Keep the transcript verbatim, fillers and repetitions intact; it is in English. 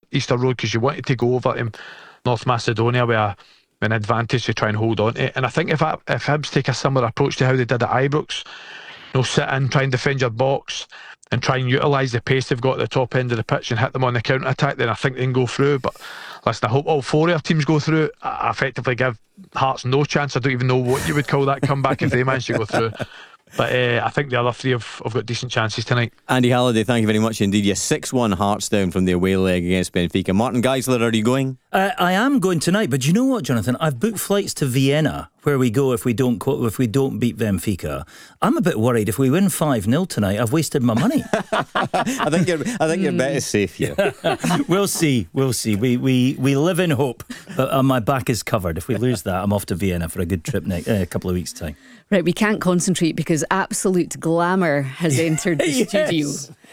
Easter Road because you wanted to go over to North Macedonia with a, an advantage to try and hold on to it. And I think if I, if Hibs take a similar approach to how they did at Ibrox, you know, sit in, try and defend your box and try and utilise the pace they've got at the top end of the pitch and hit them on the counter attack, then I think they can go through. But listen, I hope all four of our teams go through. I effectively give Hearts no chance. I don't even know what you would call that comeback if they manage to go through. But uh, I think the other three have, have got decent chances tonight. Andy Halliday, thank you very much indeed. Yes, six one Hearts down from the away leg against Benfica. Martin Geisler, are you going? Uh, I am going tonight, but you know what, Jonathan? I've booked flights to Vienna, where we go if we don't co- if we don't beat Benfica. I'm a bit worried if we win five nil tonight, I've wasted my money. I think you're I think you're better safe here. We'll see, we'll see. We we we live in hope. But uh, my back is covered. If we lose that, I'm off to Vienna for a good trip next uh, a couple of weeks' time. Right, we can't concentrate because absolute glamour has entered the Yes. studio.